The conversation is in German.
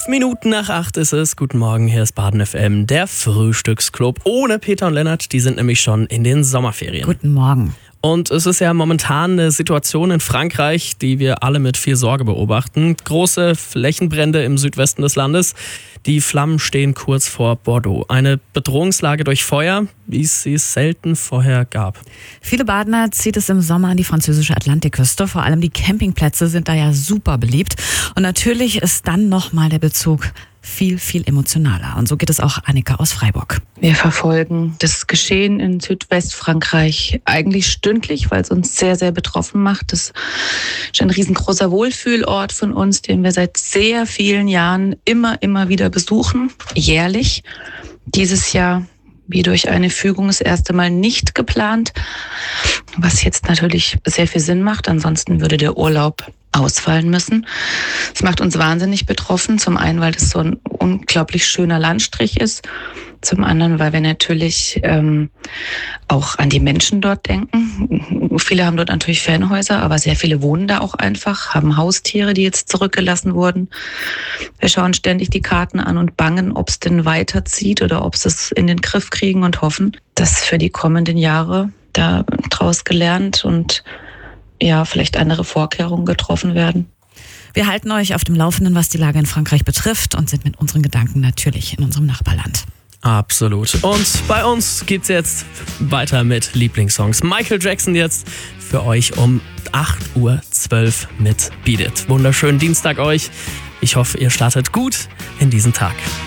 7:05 ist es. Guten Morgen, hier ist Baden FM, der Frühstücksclub ohne Peter und Lennart. Die sind nämlich schon in den Sommerferien. Guten Morgen. Und es ist ja momentan eine Situation in Frankreich, die wir alle mit viel Sorge beobachten. Große Flächenbrände im Südwesten des Landes. Die Flammen stehen kurz vor Bordeaux. Eine Bedrohungslage durch Feuer, wie es sie selten vorher gab. Viele Badener zieht es im Sommer an die französische Atlantikküste. Vor allem die Campingplätze sind da ja super beliebt. Und natürlich ist dann nochmal der Bezug viel emotionaler. Und so geht es auch Annika aus Freiburg. Wir verfolgen das Geschehen in Südwestfrankreich eigentlich stündlich, weil es uns sehr betroffen macht. Das ist ein riesengroßer Wohlfühlort von uns, den wir seit sehr vielen Jahren immer wieder besuchen, jährlich. Dieses Jahr, wie durch eine Fügung, das erste Mal nicht geplant, was jetzt natürlich sehr viel Sinn macht. Ansonsten würde der Urlaub ausfallen müssen. Es macht uns wahnsinnig betroffen. Zum einen, weil das so ein unglaublich schöner Landstrich ist. Zum anderen, weil wir natürlich auch an die Menschen dort denken. Viele haben dort natürlich Ferienhäuser, aber sehr viele wohnen da auch einfach, haben Haustiere, die jetzt zurückgelassen wurden. Wir schauen ständig die Karten an und bangen, ob es denn weiterzieht oder ob sie es in den Griff kriegen und hoffen, dass für die kommenden Jahre da draus gelernt und vielleicht andere Vorkehrungen getroffen werden. Wir halten euch auf dem Laufenden, was die Lage in Frankreich betrifft und sind mit unseren Gedanken natürlich in unserem Nachbarland. Absolut. Und bei uns geht's jetzt weiter mit Lieblingssongs. Michael Jackson jetzt für euch um 8:12 Uhr mit Beat It. Wunderschönen Dienstag euch. Ich hoffe, ihr startet gut in diesen Tag.